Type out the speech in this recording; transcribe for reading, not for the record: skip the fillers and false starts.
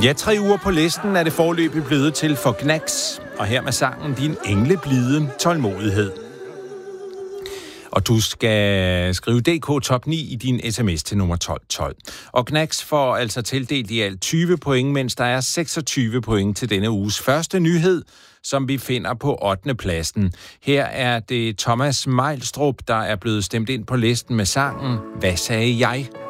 Ja, 3 uger på listen er det foreløbig blevet til for Gnags, og her med sangen Din engleblide tålmodighed. Og du skal skrive DK Top 9 i din sms til nummer 1212. Og Gnags får altså tildelt i alt 20 point, mens der er 26 point til denne uges første nyhed, som vi finder på 8. pladsen. Her er det Thomas Meilstrup, der er blevet stemt ind på listen med sangen Hvad sagde jeg?